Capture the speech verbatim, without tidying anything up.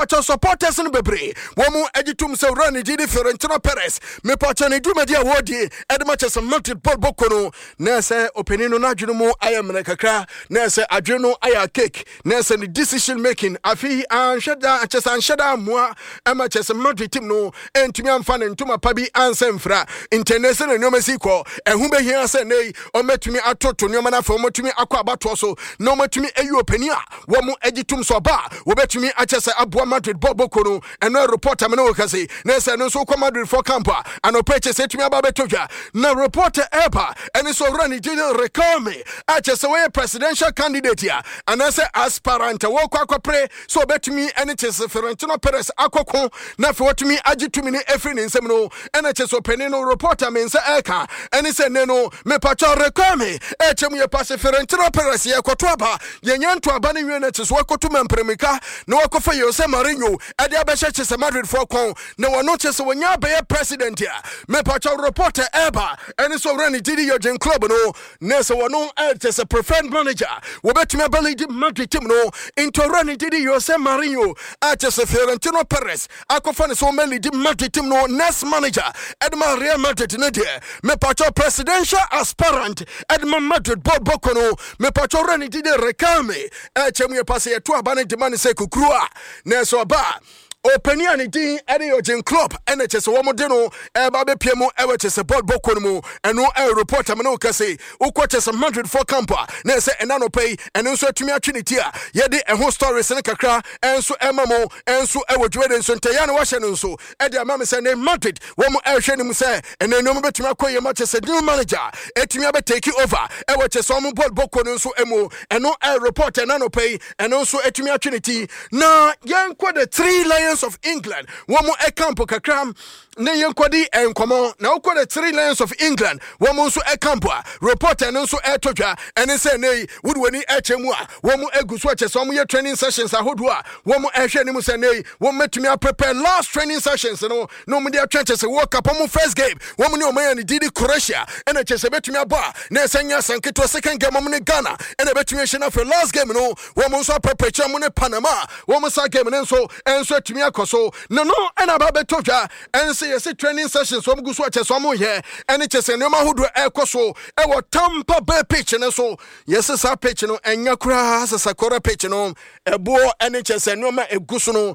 Pacho supporters no bebre. Womu ejitum se rani didi Florentino Perez. Me pacho ni duma dia wodi ed Manchester United ball bokono. Na se opinino na adwene mu ayamne kakra. Na se adwene no aya cake. Na se ni decision making afi anhweda Manchester anhweda moa e Manchester Madrid team no entumi amfa ne ntoma pa bi ansemfra. International no mesiko ehun behia se nei o metumi atoto no na fa o metumi akwa abato so no metumi eyi opania wo mu egitum so ba wo betumi achese aboa Madrid bobokono eno reporter me no kase na se no so kwa Madrid for campa ano peche se tumi aba betodwa na reporter epa eni so rani jino rekame achese we presidential candidate ya anase aspirant wo kwa kwa pre so betumi eni chese Florentino Perez akoko na fe wotumi agitumi ni efri ni nsem no ena chese openi no reporter me nse eka eni se ne no me pacho rekame echemu ye passe Florentino Perez ye kotoaba ye nyanto aba ne wiene chese wakotu mempremika na wakofa Jose Mourinho ade abeshe chese Madrid for kon na wono chese wonya be president ya me pacho reporter eba eni so rani didi Jurgen Klopp no na se wono chese preferred manager wo betumi abali di Madrid team no into rani didi Jose Mourinho a chese Florentino Perez akofa ne so meli di Madrid team no next manager Edma Real Madrid ne de me pacho presidential aspirant Edma Madrid Bob Bokono me pacho rani didi rekame e chemu ye passe ye to abane de man se kukrua na so ba Openia ni din ene Jurgen Klopp ene chese wo mo de no e ba be piemu e we chese board boko no mu eno e reporter me no kase ukwo chese Madrid for camper na se ena no pay ene nso atumi atwiniti a ye de e ho stories ne kakra enso emamo enso e wodwede nso ntaya na wahye no nso e de amame se ne Madrid wo mo e hwe ni mu se ene no mo betumi akoye ma chese new manager etumi abe take over e we chese wo board boko no nso emo eno e reporter na no pay ene nso atumi atwiniti na yenkwa the three lions of England womo e campo kakram ne yenkodi enkomo na ukwo the three lions of England womo nso e campo reporter nso e todwa ene se nei wudwani e chemu a womo eguso a chese womo ye training sessions ahodo a womo e hwe ni mu se nei womo metumi a prepare last training sessions no no mo dia twa chese world cup mo first game womo ne oman ni didi Croatia ene chese betumi aba na esanya sanketo second game mo ne Ghana ene betumi hwe for last game no womo nso prepare chemu ne Panama womo sa game ne nso enso atumi akoso no no ena ba betodwa ense yesi training sessions wo mguso acheso mo ye ene chese ne ma hodo ekoso e wo Tampa Bay pitch ne so yesi sa pitch no enya kura sasa kora pitch no ebo ene chese ne ma eguso no